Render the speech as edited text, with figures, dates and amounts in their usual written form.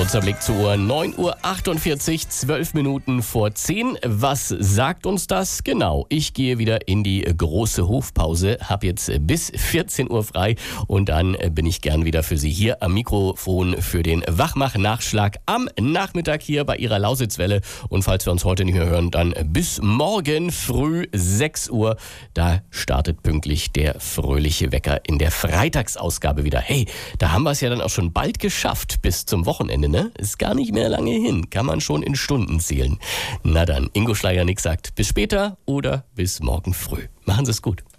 Kurzer Blick zur Uhr, 9:48 Uhr, 12 Minuten vor 10. Was sagt uns das? Genau, ich gehe wieder in die große Hofpause, habe jetzt bis 14 Uhr frei und dann bin ich gern wieder für Sie hier am Mikrofon für den Wachmach-Nachschlag am Nachmittag hier bei Ihrer Lausitzwelle. Und falls wir uns heute nicht mehr hören, dann bis morgen früh 6 Uhr. Da startet pünktlich der fröhliche Wecker in der Freitagsausgabe wieder. Hey, da haben wir es ja dann auch schon bald geschafft bis zum Wochenende, ne? Ist gar nicht mehr lange hin. Kann man schon in Stunden zählen. Na dann, Ingo Schleier-Nick sagt bis später oder bis morgen früh. Machen Sie es gut.